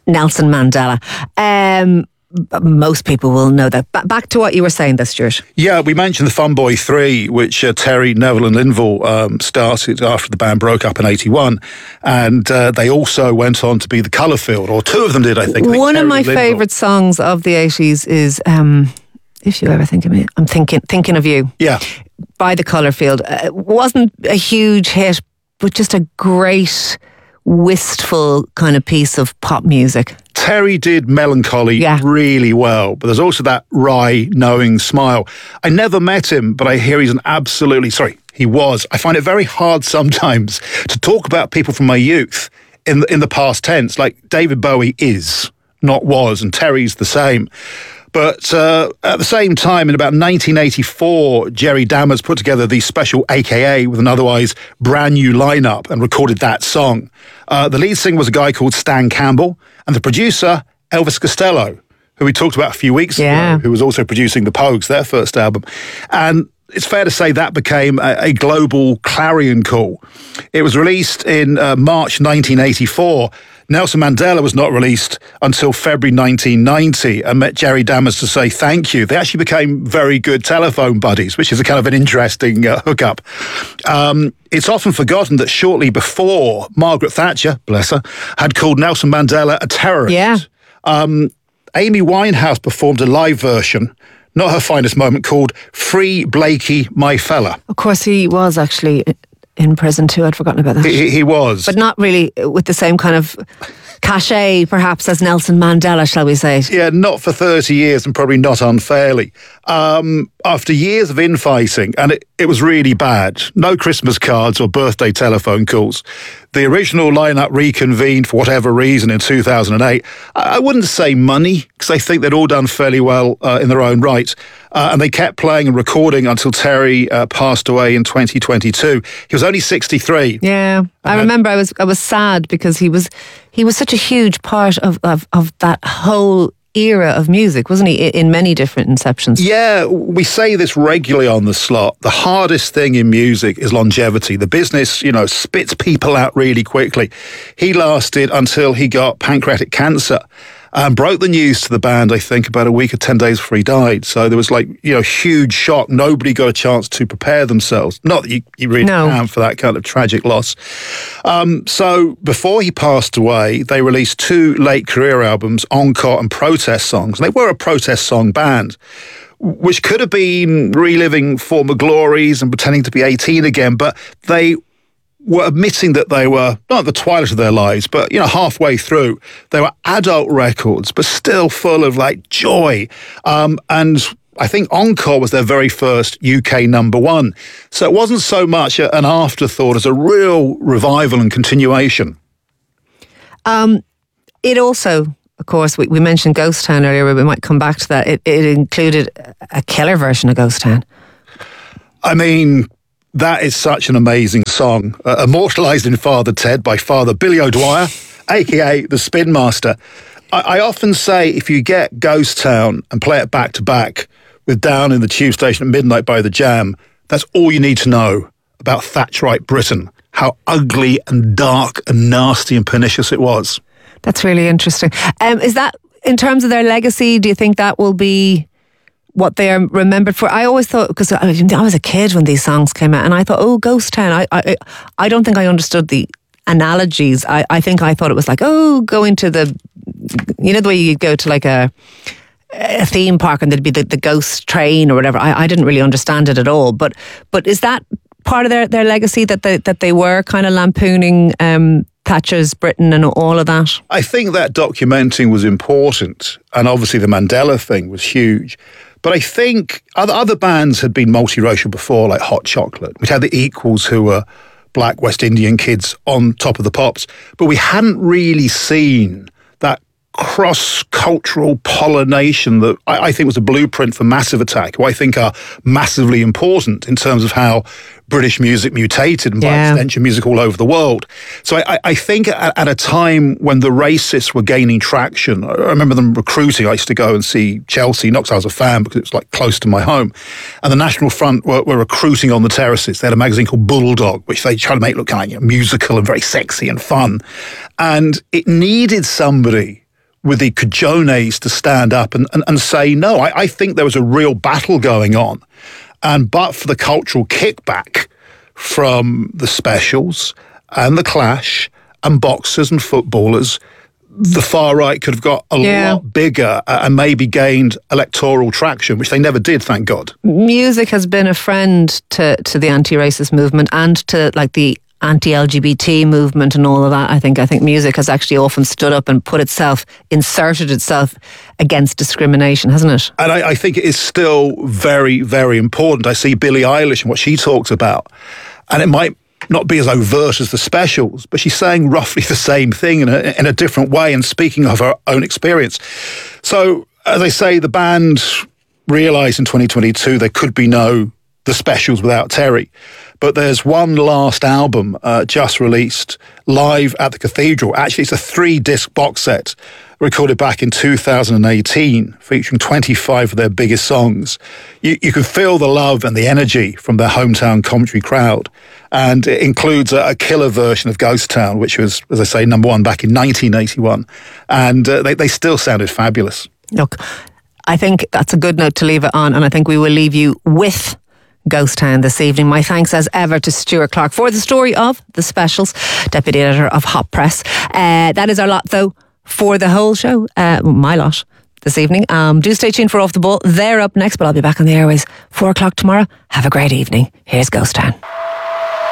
Nelson Mandela. Most people will know that. Back to what you were saying there, Stuart. Yeah, we mentioned the Fun Boy 3, which Terry, Neville and Linville started after the band broke up in 81. And they also went on to be the Colourfield, or two of them did, I think. One of my favourite songs of the 80s is If You Ever Think of Me, I'm Thinking of You. Yeah. By the Colourfield. It wasn't a huge hit, but just a great, wistful kind of piece of pop music. Terry did Melancholy really well, but there's also that wry, knowing smile. I never met him, but I hear he's he was. I find it very hard sometimes to talk about people from my youth in the past tense, like David Bowie is, not was, and Terry's the same. But at the same time, in about 1984, Jerry Dammers put together the special AKA with an otherwise brand new lineup and recorded that song. The lead singer was a guy called Stan Campbell, and the producer, Elvis Costello, who we talked about a few weeks ago, who was also producing the Pogues, their first album. And it's fair to say that became a global clarion call. It was released in March 1984. Nelson Mandela was not released until February 1990 and met Jerry Dammers to say thank you. They actually became very good telephone buddies, which is a kind of an interesting hookup. It's often forgotten that shortly before, Margaret Thatcher, bless her, had called Nelson Mandela a terrorist. Yeah. Amy Winehouse performed a live version, not her finest moment, called Free Blakey, My Fella. Of course, he was actually in prison too. I'd forgotten about that. He was. But not really with the same kind of cachet, perhaps, as Nelson Mandela, shall we say. Yeah, not for 30 years and probably not unfairly. After years of infighting, and it was really bad, no Christmas cards or birthday telephone calls, the original lineup reconvened for whatever reason in 2008. I wouldn't say money, because I think they'd all done fairly well in their own right. And they kept playing and recording until Terry passed away in 2022. He was only 63. Yeah, I remember I was sad because he was such a huge part of that whole era of music, wasn't he, in many different inceptions? Yeah, we say this regularly on the slot. The hardest thing in music is longevity. The business, spits people out really quickly. He lasted until he got pancreatic cancer and broke the news to the band, I think, about a week or 10 days before he died. So there was huge shock. Nobody got a chance to prepare themselves. Not that you really can for that kind of tragic loss. So before he passed away, they released 2 late career albums, Encore and Protest Songs. And they were a protest song band, which could have been reliving former glories and pretending to be 18 again, but they were admitting that they were not at the twilight of their lives, but, halfway through. They were adult records, but still full of, joy. And I think Encore was their very first UK #1. So it wasn't so much an afterthought as a real revival and continuation. It also, of course, we mentioned Ghost Town earlier, but we might come back to that. It included a killer version of Ghost Town. I mean, that is such an amazing song, immortalised in Father Ted by Father Billy O'Dwyer, a.k.a. the Spin Master. I often say if you get Ghost Town and play it back to back with Down in the Tube Station at Midnight by the Jam, that's all you need to know about Thatcherite Britain, how ugly and dark and nasty and pernicious it was. That's really interesting. Is that, in terms of their legacy, do you think that will be what they are remembered for? I always thought, because I was a kid when these songs came out, and I thought, Ghost Town. I don't think I understood the analogies. I think I thought it was like, going to the, the way you go to like a theme park and there'd be the ghost train or whatever. I didn't really understand it at all. But is that part of their legacy, that they were kind of lampooning Thatcher's Britain and all of that? I think that documenting was important, and obviously the Mandela thing was huge. But I think other bands had been multiracial before, like Hot Chocolate. We'd had the Equals, who were black West Indian kids on Top of the Pops. But we hadn't really seen that cross-cultural pollination that I think was a blueprint for Massive Attack, who I think are massively important in terms of how British music mutated and by extension music all over the world. So I think at a time when the racists were gaining traction, I remember them recruiting. I used to go and see Chelsea, not because I was a fan, because it was close to my home. And the National Front were recruiting on the terraces. They had a magazine called Bulldog, which they tried to make look kind of musical and very sexy and fun. And it needed somebody with the cojones to stand up and say no. I think there was a real battle going on. And but for the cultural kickback from the Specials and the Clash and boxers and footballers, the far right could have got a lot bigger and maybe gained electoral traction, which they never did, thank God. Music has been a friend to the anti-racist movement and to like the anti-LGBT movement and all of that. I think music has actually often stood up and inserted itself against discrimination, hasn't it? And I think it is still very, very important. I see Billie Eilish and what she talks about, and it might not be as overt as the Specials, but she's saying roughly the same thing in a different way and speaking of her own experience. So, as I say, the band realised in 2022 there could be no The Specials without Terry. But there's one last album just released, Live at the Cathedral. Actually, it's a 3-disc box set recorded back in 2018, featuring 25 of their biggest songs. You can feel the love and the energy from their hometown Coventry crowd. And it includes a killer version of Ghost Town, which was, as I say, number one back in 1981. And they still sounded fabulous. Look, I think that's a good note to leave it on, and I think we will leave you with Ghost Town this evening. My thanks as ever to Stuart Clark for the story of The Specials, Deputy Editor of Hot Press. That is our lot, though, for the whole show. My lot this evening. Do stay tuned for Off the Ball. They're up next, but I'll be back on the airways 4 o'clock tomorrow. Have a great evening. Here's Ghost Town.